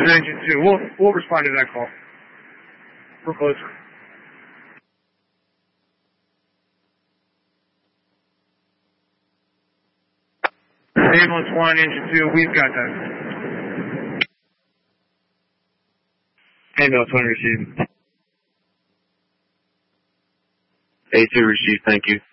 Engine 2. We'll respond to that call. We're close. Ambulance 1, Engine 2, we've got that. Ambulance 1 received. A2 received, thank you.